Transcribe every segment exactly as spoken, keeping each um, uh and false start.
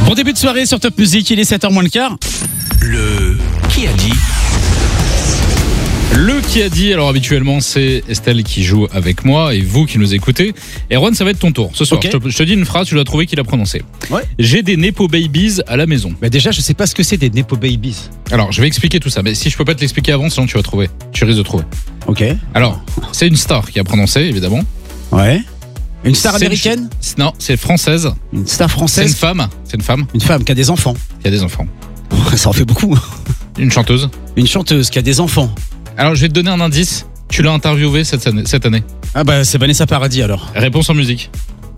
Bon début de soirée sur Top Music, il est sept heures moins le quart. Le qui a dit Le qui a dit, alors habituellement c'est Estelle qui joue avec moi et vous qui nous écoutez. Erwan, ça va être ton tour ce soir. Okay. Je, te, je te dis une phrase, tu dois trouver qui l'a prononcée. Ouais. J'ai des Nepo Babies à la maison. Bah déjà, je sais pas ce que c'est des Nepo Babies. Alors je vais expliquer tout ça, mais si je peux pas te l'expliquer avant, sinon tu vas trouver. Tu risques de trouver. Ok. Alors, c'est une star qui a prononcé, évidemment. Ouais. Une star C'est américaine une... Non, c'est française. Une star C'est une française femme. C'est une femme Une femme qui a des enfants. qui a des enfants. Ça en fait beaucoup. Une chanteuse. Une chanteuse qui a des enfants. Alors je vais te donner un indice. Tu l'as interviewée cette année. Cette année. Ah bah c'est Vanessa Paradis alors. Réponse en musique.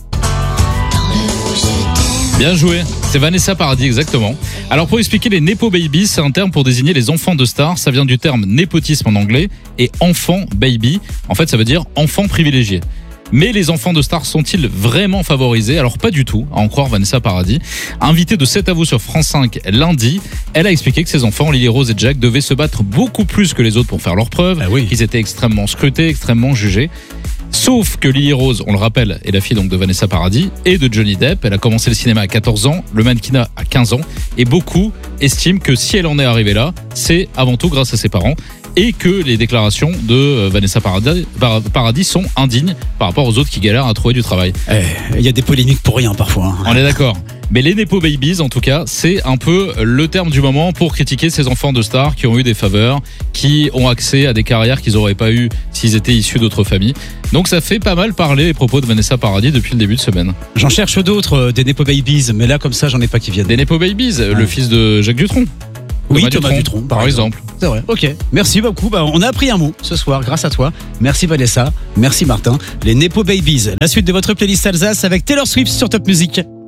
Bien joué, c'est Vanessa Paradis exactement. Alors pour expliquer les Nepo Babies, c'est un terme pour désigner les enfants de stars, ça vient du terme népotisme en anglais et enfant baby, en fait ça veut dire enfant privilégié. Mais les enfants de stars sont-ils vraiment favorisés? Alors pas du tout, à en croire Vanessa Paradis. Invitée de sept à vous sur France cinq lundi, elle a expliqué que ses enfants, Lily Rose et Jack, devaient se battre beaucoup plus que les autres pour faire leurs preuves, Ah oui. qu'ils étaient extrêmement scrutés, extrêmement jugés. Sauf que Lily Rose, on le rappelle, est la fille donc de Vanessa Paradis et de Johnny Depp. Elle a commencé le cinéma à quatorze ans, le mannequinat à quinze ans. Et beaucoup estiment que si elle en est arrivée là, c'est avant tout grâce à ses parents. Et que les déclarations de Vanessa Paradis, Paradis sont indignes par rapport aux autres qui galèrent à trouver du travail. Eh, il y a des polémiques pour rien parfois. On est d'accord. Mais les Nepo Babies, en tout cas, c'est un peu le terme du moment pour critiquer ces enfants de stars qui ont eu des faveurs, qui ont accès à des carrières qu'ils n'auraient pas eu s'ils étaient issus d'autres familles. Donc ça fait pas mal parler les propos de Vanessa Paradis depuis le début de semaine. J'en cherche d'autres, euh, des Nepo Babies, mais là comme ça j'en ai pas qui viennent. Des Nepo Babies, Ouais. le fils de Jacques Dutronc. Oui, Thomas Dutronc, par exemple. C'est vrai. Ok. Merci beaucoup. Bah, on a appris un mot ce soir grâce à toi. Merci Vanessa. Merci Martin. Les Nepo Babies. La suite de votre playlist Alsace avec Taylor Swift sur Top Music.